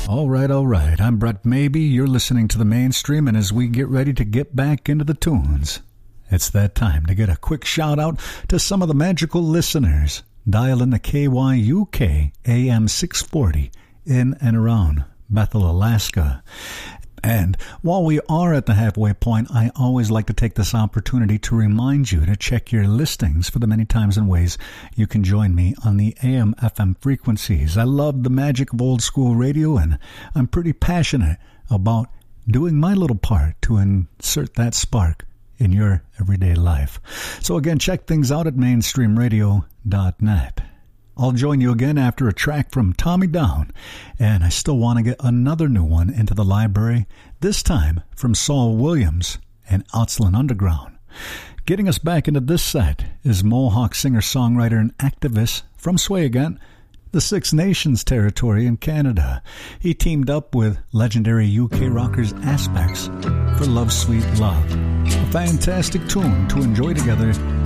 All right. I'm Brett Maybe. You're listening to the Mainstream, and as we get ready to get back into the tunes, it's that time to get a quick shout out to some of the magical listeners dialed in the KYUK AM 640 in and around Bethel, Alaska. And while we are at the halfway point, I always like to take this opportunity to remind you to check your listings for the many times and ways you can join me on the AM/FM frequencies. I love the magic of old school radio, and I'm pretty passionate about doing my little part to insert that spark in your everyday life. So again, check things out at mainstreamradio.net. I'll join you again after a track from Tommy Down, and I still want to get another new one into the library, this time from Saul Williams and Outland Underground. Getting us back into this set is Mohawk singer-songwriter and activist from Swayagat, the Six Nations territory in Canada. He teamed up with legendary UK rockers Aspects for Love Sweet Love, a fantastic tune to enjoy together